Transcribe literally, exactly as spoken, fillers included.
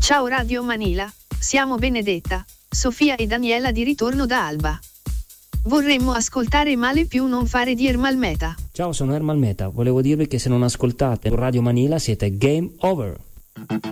Ciao Radio Manila, siamo Benedetta, Sofia e Daniela di ritorno da Alba. Vorremmo ascoltare Male più non fare di Ermal Meta. Ciao, sono Ermal Meta. Volevo dirvi che se non ascoltate Radio Manila siete game over.